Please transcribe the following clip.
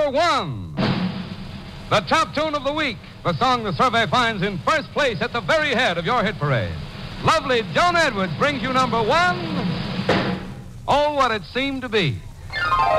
1. The top tune of the week, the song the survey finds in first place at the very head of your hit parade. Lovely Joan Edwards brings you number 1. Oh, what it seemed to be.